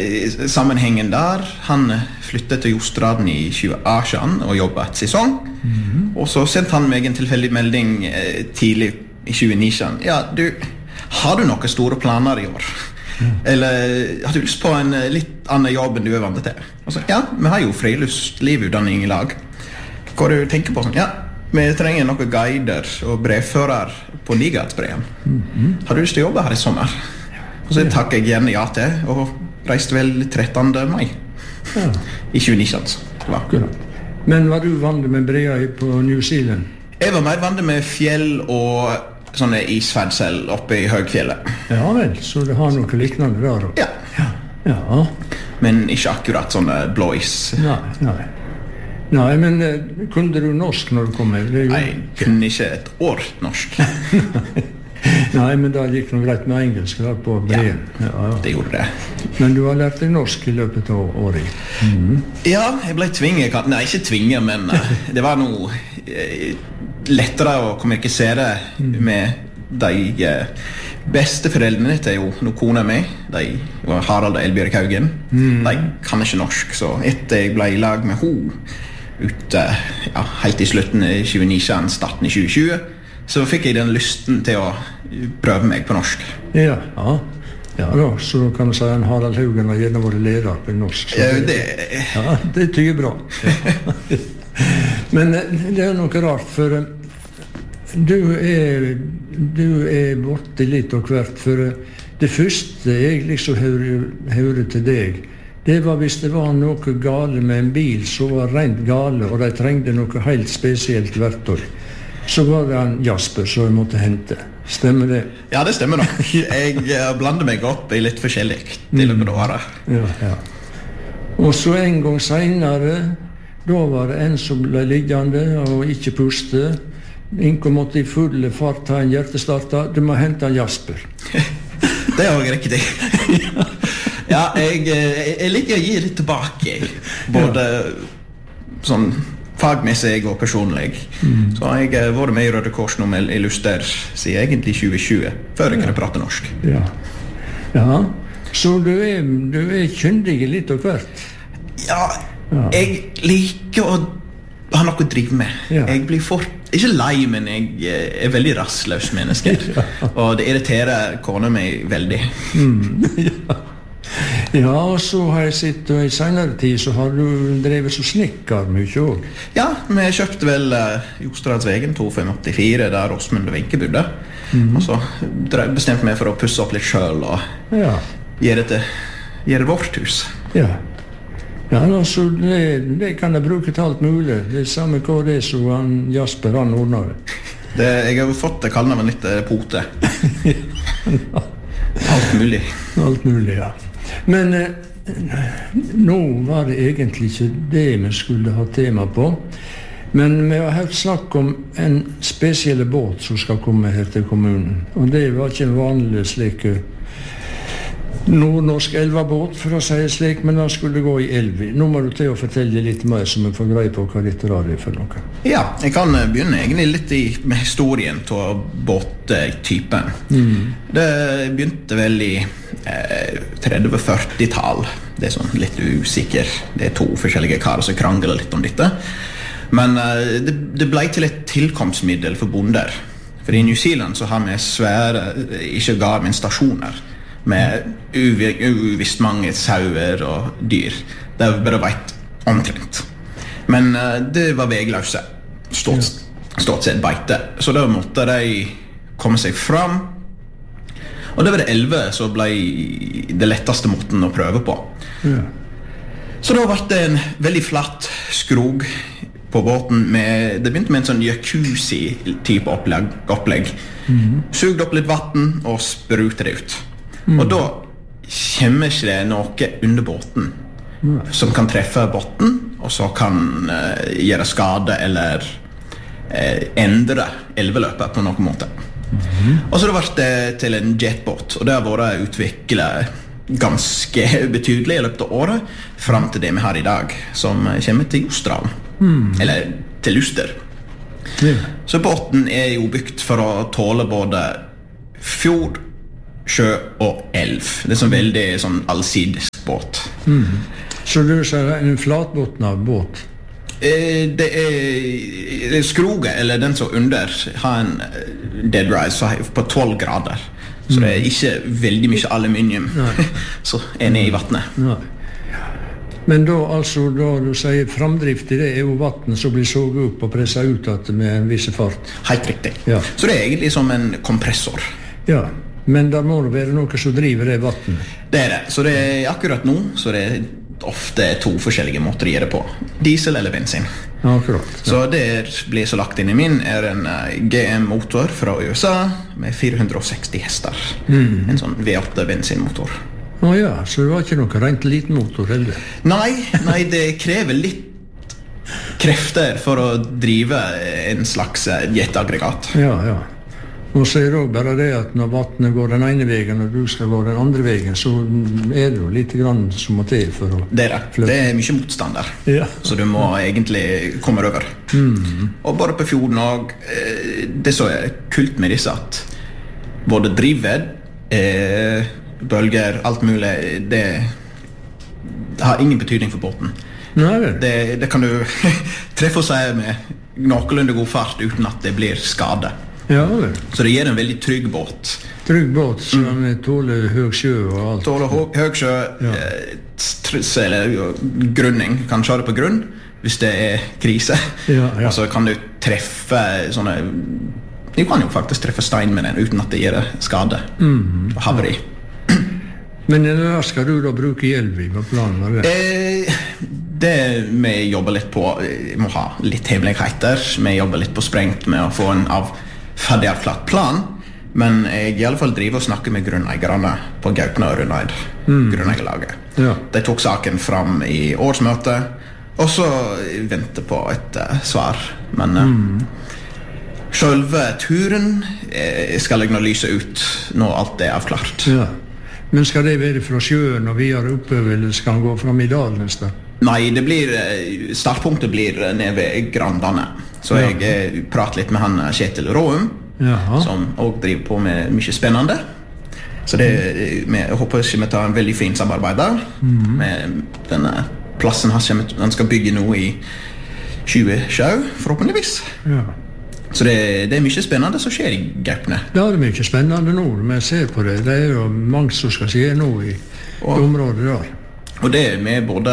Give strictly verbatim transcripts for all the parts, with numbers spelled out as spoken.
sammenhengen der. Han flyttet til Jostraden i tjue atten og jobbet et sesong. Mm-hmm. Og så sendte han meg en tilfeldig melding eh, tidlig i tjue nitten. Ja, du, har du noen store planer i år? Mm. Eller har du lyst på en litt annen jobb enn du er vant til? Og så, ja, vi har jo friluftslivutdanning i lag. Hva du tenker på? Sånn, ja, vi trenger noen guider og brevfører på Nigardsbreen. Mm-hmm. Har du lyst til å jobbe her i sommer? Og så takker jeg gjerne ja til, og reiste vel trettende mai ja. I tjue nitten. Men var du vant med brea på New Zealand? Jeg var mer vant med fjell og sånne isferdsel oppe i høgfjellet. Ja vel, så det har noe liknande der også. Ja. Ja. Ja. Men ikke akkurat sånne blå is. Nei, nei. Nei, men uh, kunne du norsk når du kom her? Nei, jeg kunne ikke et år norsk. Nei, men da gikk det greit med engelsk der på breien. Ja, ja, det gjorde det. Men du har lært deg norsk i løpet av året? Mm-hmm. Ja, jeg ble tvinget. Nei, ikke tvinget, men uh, det var noe uh, lettere å kommunisere mm. med de uh, beste foreldrene til jo noen kone med. De var Harald og Elbjørg Haugen. Mm. De kan ikke norsk, så etter jeg ble i lag med hun ute, ja, helt i slutten i tjue nitten, starten i tjue tjue, så fikk jeg den lysten til å prøve meg på norsk. Ja, ja. Ja da, så kan du si at Harald Haugen har gjerne vært leder på norsk. Ja, det... Ja, det tyder bra. Ja. Men det er noe rart, for du er, du er borte litt og hvert, for det første jeg liksom hører til deg, det var hvis det var noe gale med en bil som var rent gale, og de trengte noe helt spesielt verktøy. Så var det en Jasper som jeg måtte hente. Stemmer det? Ja, det stemmer nok. Jeg blander meg opp i litt forskjellig til løpet av året. Ja, ja. Og så en gang senere, da var det en som ble liggende og ikke puste. Inko måtte i fulle fart ta en hjertestarter. Du må hente en Jasper. Det har jeg riktig. Ja, jeg, jeg liker å gi litt tilbake. Både sånn fagmessig og personlig. Mm. Så jeg har vært med i Røde Kors nå med i Luster siden egentlig tjue tjue, før jeg ja. Kunne prate norsk. Ja. Ja, så du er, du er kyndig litt og hvert? Ja, ja, jeg liker å ha noe å drive med. Ja. Jeg blir fort, ikke lei, men jeg er veldig rastløs menneske. Ja. Og det irriterer kona meg veldig. Mm. Ja. Ja, og så har jeg sett, og i senere tid så har du drevet så snikker mye også. Ja, vi kjøpte vel uh, Jostradsvegen to fem åtte fire, der Åsmund og Wenche bodde. Mm. Og så bestemte vi for å pusse opp litt selv og ja. Gjøre det, gjøre vårt hus. Ja, ja altså, det, det kan jeg bruke til alt mulig. Det er samme hva det er som han Jasper, han ordner det. det. Jeg har fått det kallet med litt pote. Ja. Alt mulig. Alt mulig, ja. Men eh, nå var det egentlig ikke det vi skulle ha tema på, men vi har hørt snakk om en spesiell båt som skal komme her til kommunen, og det var ikke en vanlig slik nordnorsk elvabåt, for å si det slik, men den skulle gå i elvi. Nå må du til å fortelle litt mer, så vi får greie på hva dette er for noe. Ja, jeg kan begynne egentlig litt i, med historien til båttypen. Mm. Det begynte vel i eh, tretti-førti-tall. Det er sånn litt usikker. Det er to forskjellige karer som krangler litt om dette. Men eh, det, det ble til et tilkomstmiddel for bonder. For i New Zealand så har vi svære, ikke ga, men stasjoner med uvisst mange sauer og dyr. Det var bare veit omtrent. Men uh, det var vegløse. Stort, stort sett beite. Så da måtte de komme seg fram. Og det var det elve som ble det letteste måten å prøve på. Ja. Så da ble det en veldig flatt skrog på båten. Med, det begynte med en sånn jacuzzi-type opplegg. opplegg. Mm-hmm. Sugde opp litt vatten og sprute det ut. Mm. Og da kommer ikke det noe under båten mm. som kan treffe båten, og så kan uh, gjøre skade eller uh, endre elveløpet på noen måte. Mm. Og så det ble det til en jetbåt, og det har vært utviklet ganske betydelig i løpet av året, frem til det vi har i dag, som kommer til Jostraden, mm. eller til Luster. Mm. Så båten er jo bygd for å tåle både fjord, sjø og elv. Det er sånn veldig sånn allsidig båt. Mm. Så du sier en flatbåtna båt? Eh, det er skroget, eller den som under, har en dead rise på tolv grader. Så det er ikke veldig mye aluminium så er nede i vattnet. Nei. Men da, altså, da du sier framdrift i det, er jo vattnet som blir såget opp og presset ut at med en viss fart. Helt riktig. Ja. Så det er egentlig som en kompressor. Ja, men der må det være noe som driver det vattnet. Det er det. Så det er akkurat nå, så det er ofte to forskjellige måter å gjøre det på. Diesel eller bensin. Ja, akkurat. Ja. Så det blir så lagt inn i min er en G M-motor fra U S A med fire hundre og seksti hester. Mm. En sånn V åtte bensinmotor. Å ja, så det var ikke noe rent liten motor, heller? Nei, nei, det krever litt krefter for å drive en slags jetaggregat. Ja, ja. Og så er det også bare det at når vattnet går den ene veien og du skal gå den andre veien, så er det jo litt grann som må til for å det er det. flytte. Det er mye motstand der, ja. Så du må egentlig komme over. Mm. Og bare på fjorden og det som er kult med disse at både drivved, eh, bølger, alt mulig, det, det har ingen betydning for båten. Nei, det, det kan du treffe seg med noenlunde god fart uten at det blir skade. Ja, vel. Så det gir en veldig trygg båt. Trygg båt, så den mm. tåler høy sjø og alt. Tåler høy sjø, ja. eh, eller grunning. Kan kjøre på grunn hvis det er krise. Ja, ja. Og så kan du treffe sånne... Du kan jo faktisk treffe stein med den uten at det gir skade. Mm. Og haveri. Ja. Men da skal du da bruke hjelv i, hva planen var det? Eh, det vi jobber litt på, vi må ha litt hemmeligheter. Vi jobber litt på sprengt med å få en av ferdig avklart plan, men jeg i alle fall driver og snakker med grunneierne på Gaupne og Rundeid, mm. grunneigerlaget. Ja. De tok saken fram i årsmøtet, og så venter på et uh, svar. Men uh, mm. selve turen eh, skal jeg nå lyse ut når alt er avklart. Ja. Men skal det være fra sjøen og videre oppover, eller skal han gå fram i dalen nesten? Nei, det blir, startpunktet blir nede ved Grandane. Så ja. Jeg prater litt med han Kjetil Råum, Jaha. Som også driver på med mye spennende. Så det, jeg håper ikke vi tar en veldig fin samarbeid der. Mm. Med denne plassen han skal bygge nå i tjue tjue, forhåpentligvis. Ja. Så det, det er mye spennende som skjer i Gaupne. Ja, det er mye spennende nå, men jeg ser på det. Det er jo mange som skal skje nå i og, området der. Og det med både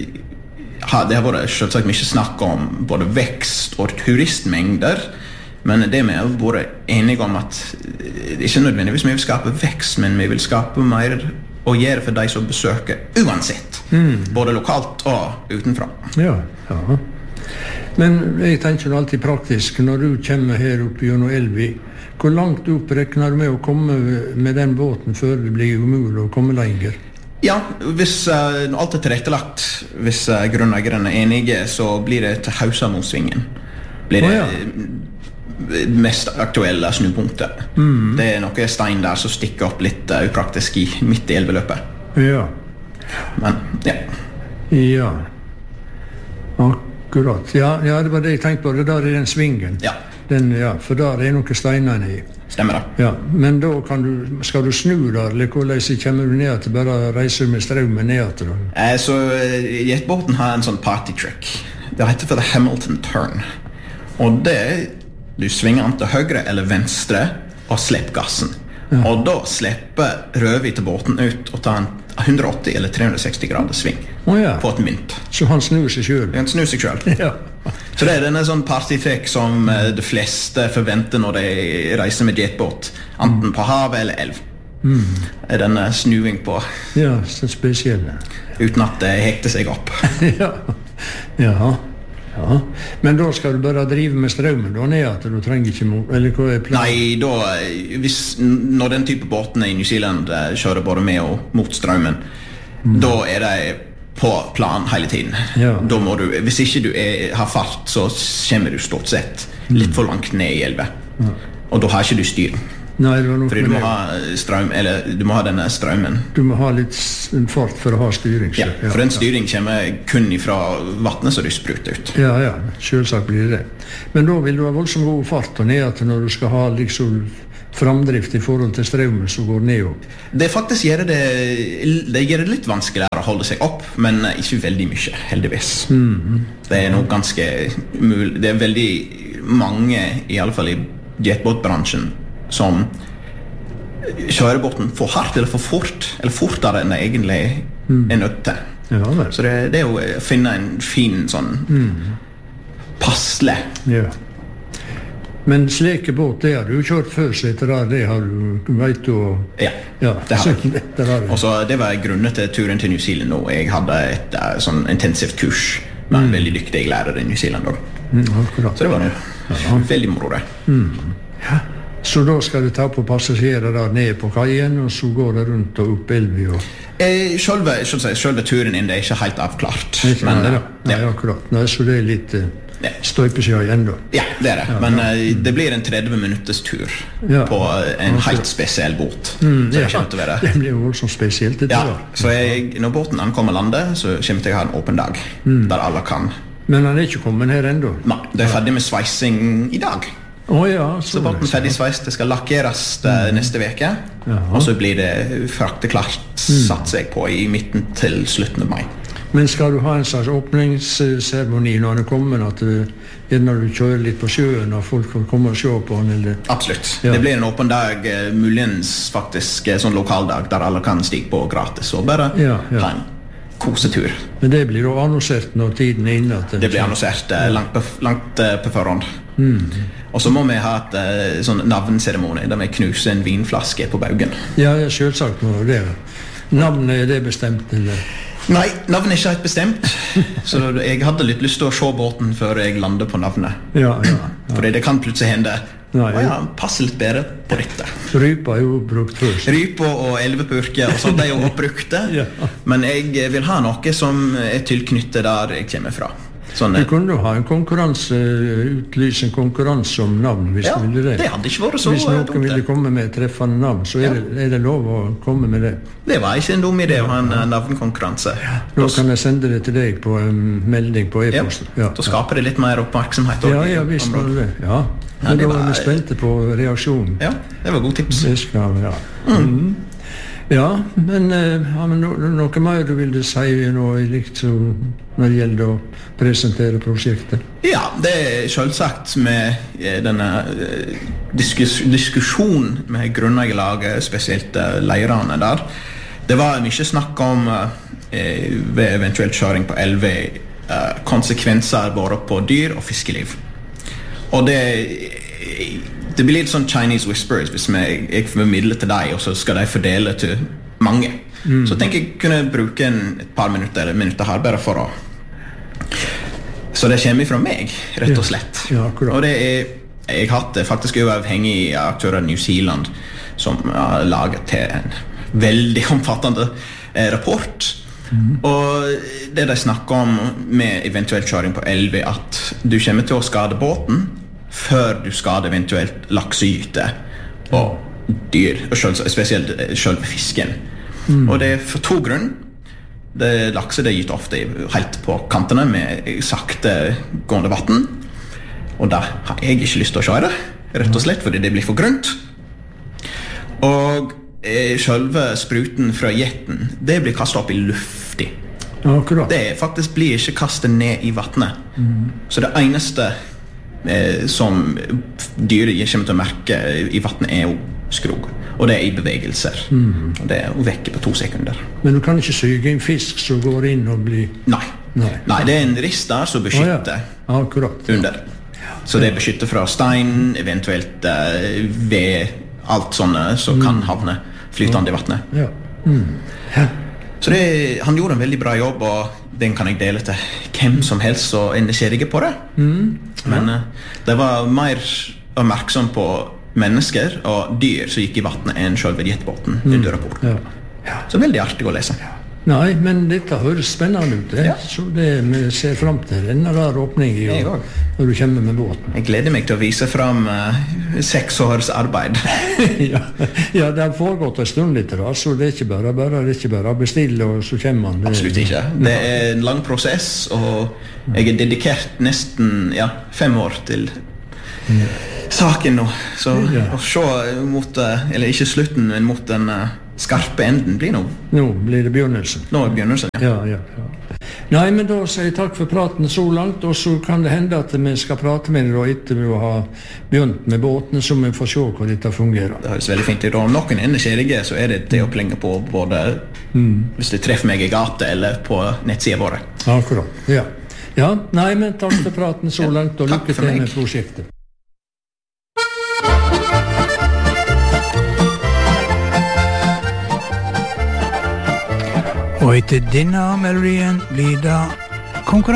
det har vært selvsagt mye snakk om både vekst og turistmengder, men det vi har vært enige om at det ikke nødvendigvis vi vil skape vekst, men vi vil skape mer å gjøre for de som besøker uansett, mm. både lokalt og utenfra. Ja, ja. Men jeg tenker alltid praktisk, når du kommer her oppe gjennom Elvi, hvor langt opp rekner du med å komme med den båten før det blir umulig å komme lenger? Ja, hvis uh, alt er tilrettelagt, hvis uh, grunneierne er enige, så blir det til Hausamosvingen. Blir det oh, ja. mest aktuelle snupunktet. Mm. Det er noe stein der som stikker opp litt uh, upraktisk i midt i elveløpet. Ja. Men, ja. Ja. Akkurat. Ja, ja, det var det jeg tenkte på. Det der er den svingen. Ja. Den, ja, for der er noen steiner i. Stemmer det. Ja, men da kan du, skal du snu der, eller hvordan kommer du ned til bare reiser med strømmen ned til? Eh, så jetbåten har en sånn party trick. Det heter for the Hamilton turn. Og det, du svinger den til høyre eller venstre og slipper gassen. Ja. Og da slipper rødhvite båten ut og tar en hundre åtti eller tre hundre seksti grader sving oh, ja. På et mynt. Så han snur seg selv? Han snur seg selv. Ja. Så det er denne sånn partytrekk som mm. de fleste forventer når de reiser med jetbåt, enten på havet eller elv. Mm. Er denne snuing på. Ja, så spesielle. Uten at det hekter seg opp. Ja, ja. Ja. Men da skal du bare drive med strømmen da ned at du trenger ikke mot, eller hva er planen? Nei, da, hvis, når den type båtene i New Zealand kjører både med og mot strømmen, mm. da er det på plan hele tiden. Ja. Da må du, hvis ikke du er, har fart, så kommer du stort sett litt for langt ned i elven. Ja. Og da har ikke du styr. Nei, det var noe fordi du må ha strøm, eller du må ha denne strømmen. Du må ha litt fart for å ha styring. Ja, for den styring kommer kun fra vattnet som du spruter ut. Ja, ja, selvsagt blir det. Men da vil du ha voldsomt god fart og ned til når du skal ha liksom framdrift i forhold til strømmen som går ned opp? Det faktisk gjør det, det gjør det litt vanskeligere å holde seg opp, men ikke veldig mye, heldigvis. Mm-hmm. Det er nok ganske mulig. Det er veldig mange, i alle fall i jetbåtbransjen, som kjører båten for hardt eller for fort, eller fortere enn det egentlig mm. er nødt til. Ja, så det, det er jo å finne en fin sånn mm. passle. Ja. Men slike båt, det har du kjørt før, så etter det, det har du, vet du... Ja, ja det har jeg. Det. Og så det var grunnen til turen til New Zealand nå. Jeg hadde et uh, sånn intensivt kurs med en mm. veldig dyktig lærer i New Zealand da. Mm, akkurat. Så det var noe ja. veldig moro det. Mm. Ja. Så da skal du ta på passasjerer der ned på kajen, og så går det rundt og opp Elvi og... Eh, selve, selve turen inn, det er ikke helt avklart. Ikke, men, nei, nei, ja. akkurat. Nei, så det er litt... Uh, Ja. Støyper seg igjen da. Ja, det er det. Ja, men uh, det blir en tretti minutters tur ja. på en helt spesiell båt. Mm, så det, ja. kommer til å være. Det blir jo voldsomt spesielt. Det ja, så jeg, når båten ankommer landet, så kommer jeg til å ha en åpen dag, mm. der alle kan. Men han er ikke kommet her enda? Nei, det er ferdig med sveising i dag. Oh, ja, så, så båten er ferdig sveist, det skal lakkeres mm. neste veke, ja. og så blir det frakteklart, mm. satser jeg på, i midten til slutten av mai. Men skal du ha en slags åpningsseremoni når det kommer, at når du kjører litt på sjøen, og folk får komme og se på den? Eller? Absolutt. Ja. Det blir en åpen dag, muligens faktisk sånn lokaldag, der alle kan stige på gratis, og bare ja, ja. ha en kosetur. Men det blir jo annonsert når tiden er inne? Det blir annonsert ja. langt, på, langt på forhånd. Mm. Og så må vi ha et uh, sånn navnseremoni, der vi knuser en vinflaske på baugen. Ja, selvsagt må det. Navnet, er det bestemt, eller? Nei, navnet er ikke helt bestemt. Så jeg hadde litt lyst til å se båten før jeg lander på navnet. Ja, ja, ja. Fordi det kan plutselig hende Nei, å ja, passer litt bedre på dette. Rypa er jo brukt først. Rypa og elvepurke og sånt er jo oppbrukte. ja. Men jeg vil ha noe som er tilknyttet der jeg kommer fra. Sånn, du kunne jo ha en konkurranse, utlyse en konkurranse om navn, hvis ja, du ville det. det hadde ikke vært så hvis noen dumt. ville komme med treffende navn, så er, ja. det, er det lov å komme med det. Det var ikke en dum idé å ha en navnkonkurranse. Ja. Da kan jeg sende det til deg på en melding på e-posten. Ja. Ja. Da skaper det litt mer oppmerksomhet. Ja, ja, visst var det. Ja. Men ja, da var vi spente på reaksjonen. Ja, det var god tips. Det skal, ja. Mm. Mm. Ja, men har vi no, noe mer du vil si nå, liksom, når det gjelder å presentere prosjektet? Ja, det er selvsagt med denne diskus, diskusjonen med grunneigerlaget, spesielt leirene der. Det var mye snakk om eh, ved eventuelt kjøring på elve eh, konsekvenser både på dyr og fiskeliv. Og det Det blir litt sånn Chinese whispers hvis jeg, jeg formidler til deg, og så skal de fordele til mange. Mm. Så tenker jeg kunne bruke en, et par minutter eller minutter her bare for å... Så det kommer fra meg, rett og slett. Ja, ja, og det er... Jeg har hatt faktisk uavhengige aktører i New Zealand som har laget til en veldig omfattende eh, rapport. Mm. Og det de snakker om med eventuelt kjøring på elve, at du kommer til å skade båten før du skader eventuelt laksegyte og dyr, og selv, spesielt selv fisken. Mm. Og det er for to grunn. Det lakse det er gitt ofte helt på kantene med sakte gående vatten. Og da har jeg ikke lyst til å kjøre, rett og slett fordi det blir for grunt. Og eh, selve spruten fra jetten, det blir kastet opp i luftig. Akkurat. Det faktisk blir ikke kastet ned i vattnet. Mm. Så det eneste Eh, som dyret kommer til å merke i vattnet er jo skrog, og det er i bevegelser. Mm. Og det er jo vekke på to sekunder. Men du kan ikke syge en fisk som går inn og blir... Nei, Nei. Nei det er en rist der som beskytter oh, ja. Akkurat, ja. under. Så det beskytter fra stein, eventuelt eh, ved alt sånne som mm. kan havne flytende i vattnet. Ja. Mm. Ja. Så det, han gjorde en veldig bra jobb, og den kan jeg dele til hvem som helst og er nysgjerrig på det. Mm. Ja. Men uh, det var mer oppmerksom på mennesker og dyr som gikk i vattnet enn selve jetbåten mm. under rapporten. Ja. Ja. Så veldig artig å lese. Ja. Nei, men dette høres spennende ut. Ja. Så det vi ser frem til denne der åpningen når du kommer med båten. Jeg gleder meg til å vise frem uh, seks års arbeid. ja. ja, det har foregått en stund litt, da, så det er ikke bare, bare, det er ikke bare å bestille, og så kommer man. Det... Absolutt ikke. Det er en lang prosess, og jeg er dedikert nesten ja, fem år til, saken nå. Så Ja. å se mot, eh, eller ikke slutten, men mot den eh, skarpe enden blir nå. Nå blir det begynnelsen. Nå er begynnelsen, ja. Ja, ja, ja. Nei, men da sier jeg takk for praten så langt, og så kan det hende at vi skal prate med dere etter vi har begynt med båten, så vi får se hvordan dette fungerer. Det høres veldig fint ut. Og om noen ender kjedige, så er det det å plinge på både hvis det treffer meg i gata eller på nettsida våre. Akkurat, ja. Ja, nei, men takk for praten så langt, og takk lykke for til meg. med prosjektet. Og etter denne melodien blir det konkurranse.